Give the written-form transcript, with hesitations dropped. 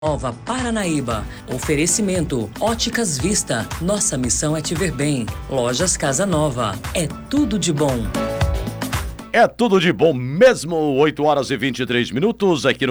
Nova Paranaíba. Oferecimento Óticas Vista. Nossa missão é te ver bem. Lojas Casa Nova. É tudo de bom. É tudo de bom mesmo. 8 horas e 23 minutos aqui no